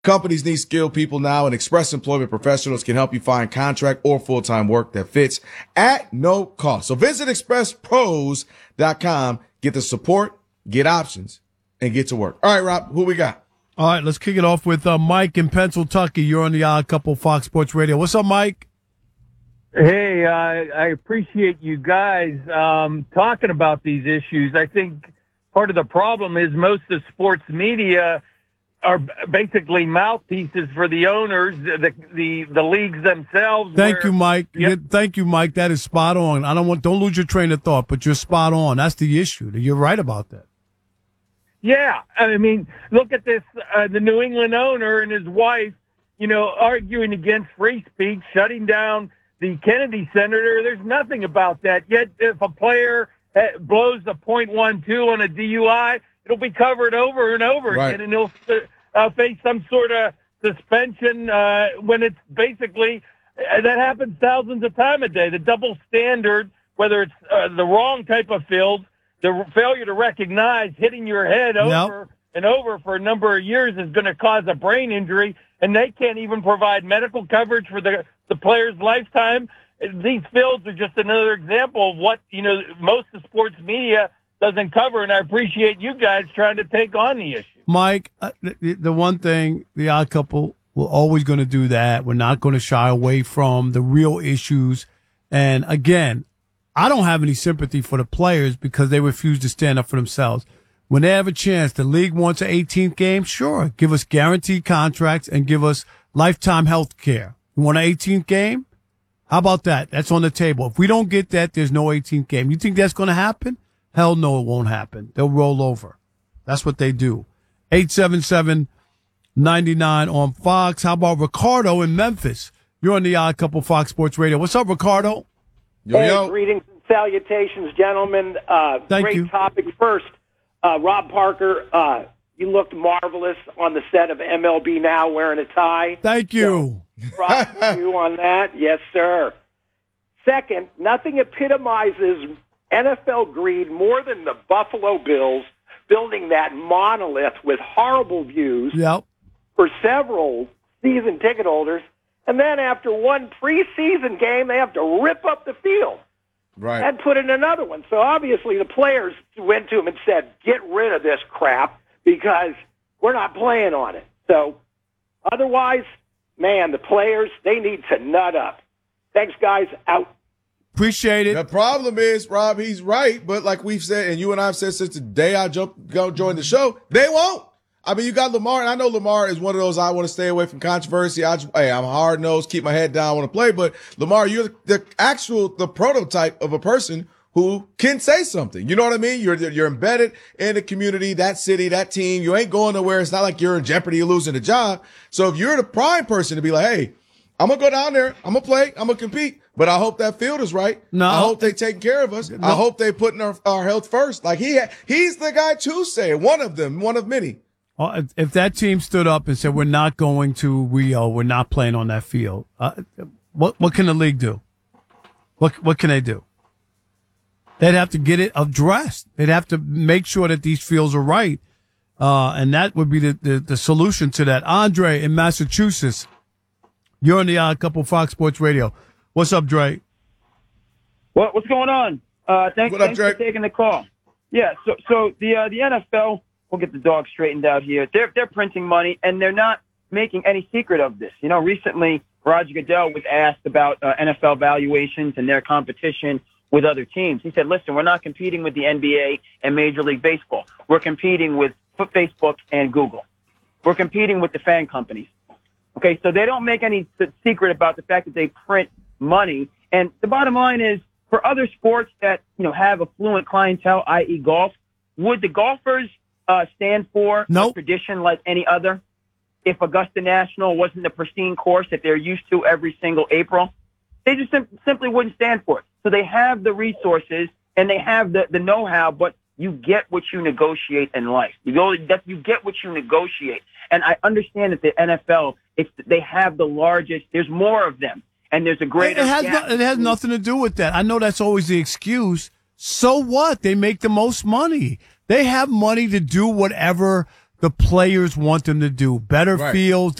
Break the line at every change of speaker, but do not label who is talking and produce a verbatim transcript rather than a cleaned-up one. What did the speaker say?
Companies need skilled people now, and Express Employment Professionals can help you find contract or full-time work that fits at no cost. So visit express pros dot com, get the support, get options, and get to work. All right, Rob, who we got?
All right, let's kick it off with uh, Mike in Pennsylvania. You're on the Odd Couple Fox Sports Radio. What's up, Mike?
Hey, uh, I appreciate you guys um, talking about these issues. I think part of the problem is most of sports media are basically mouthpieces for the owners, the the, the leagues themselves.
Thank
where,
you, Mike.
Yep.
Thank you, Mike. That is spot on. I don't want don't lose your train of thought, but you're spot on. That's the issue. You're right about that.
Yeah, I mean, look at this: uh, the New England owner and his wife, you know, arguing against free speech, shutting down the Kennedy Center. There's nothing about that. Yet, if a player blows a point one two on a D U I, it'll be covered over and over
Right.
again, and he'll uh, face some sort of suspension uh, when it's basically uh, that happens thousands of times a day. The double standard, whether it's uh, the wrong type of field, the failure to recognize hitting your head over
Yep.
and over for a number of years is going to cause a brain injury, and they can't even provide medical coverage for the, the player's lifetime. These fields are just another example of what, you know, most of sports media doesn't cover, and I appreciate you guys trying to take on the issue.
Mike, uh, the, the one thing, the Odd Couple, we're always going to do that. We're not going to shy away from the real issues. And again, I don't have any sympathy for the players because they refuse to stand up for themselves. When they have a chance, the league wants an eighteenth game, sure. Give us guaranteed contracts and give us lifetime health care. You want an eighteenth game? How about that? That's on the table. If we don't get that, there's no eighteenth game. You think that's going to happen? Hell no, it won't happen. They'll roll over. That's what they do. eight seven seven, nine nine on Fox. How about Ricardo in Memphis? You're on the Odd Couple Fox Sports Radio. What's up, Ricardo?
Yo,
hey,
yo.
greetings and salutations, gentlemen. Uh,
Thank
great
you.
topic. First, uh, Rob Parker, uh, you looked marvelous on the set of M L B Now wearing a tie.
Thank you.
So, props to you on that. Yes, sir. Second, nothing epitomizes N F L greed more than the Buffalo Bills building that monolith with horrible views
Yep.
for several season ticket holders. And then after one preseason game, they have to rip up the field
Right.
and put in another one. So obviously the players went to him and said, get rid of this crap because we're not playing on it. So otherwise, man, the players, they need to nut up. Thanks, guys. Out.
Appreciate it.
The problem is, Rob, he's right, but like we've said, and you and I have said since the day I jump, go join the show, they won't. I mean, you got Lamar, and I know Lamar is one of those I want to stay away from controversy. I just, hey, I'm hard nosed, keep my head down, I want to play. But Lamar, you're the actual, the prototype of a person who can say something. You know what I mean? You're you're embedded in the community, that city, that team. You ain't going nowhere. It's not like you're in jeopardy of losing a job. So if you're the prime person to be like, hey, I'm gonna go down there, I'm gonna play, I'm gonna compete, but I hope that field is right.
No.
I hope they taking care of us.
No.
I hope they putting our, our health first. Like he he's the guy to say it. One of them, one of many.
Well, if, if that team stood up and said, we're not going to Rio, we're not playing on that field, uh, what what can the league do? What what can they do? They'd have to get it addressed. They'd have to make sure that these fields are right. Uh, and that would be the, the, the solution to that. Andre in Massachusetts, you're on the Odd Couple Fox Sports Radio. What's up, Dre?
What, what's going on? Uh, thanks,
What up,
thanks
Drake?
for taking the call. Yeah, so so the uh, the N F L, we'll get the dog straightened out here. They're they're printing money, and they're not making any secret of this. You know, recently Roger Goodell was asked about uh, N F L valuations and their competition with other teams. He said, "Listen, we're not competing with the N B A and Major League Baseball. We're competing with Facebook and Google. We're competing with the fan companies." Okay, so they don't make any secret about the fact that they print money. And the bottom line is, for other sports that, you know, have affluent clientele, that is golf, would the golfers uh, stand for
Nope.
a tradition like any other? If Augusta National wasn't the pristine course that they're used to every single April, they just sim- simply wouldn't stand for it. So they have the resources and they have the, the know-how, but you get what you negotiate in life. You go, that you get what you negotiate. And I understand that the N F L, it's, they have the largest, there's more of them. And there's a
It,
greater
it has
gap.
no, it has nothing to do with that. I know that's always the excuse. So what? They make the most money. They have money to do whatever the players want them to do. Better
Right.
fields,